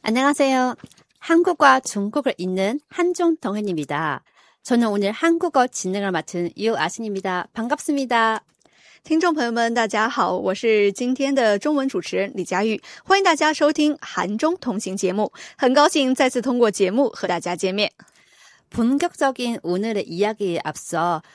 안녕하세요. 한국과 중국을 잇는 한종동현입니다. 저는 오늘 한국어 진행을 맡은 유아신입니다. 반갑습니다. 听众朋友们大家好，我是今天的中文主持人李佳玉，欢迎大家收听韩中同行节目，很高兴再次通过节目和大家见面。 본격적인 오늘의 이야기에 앞서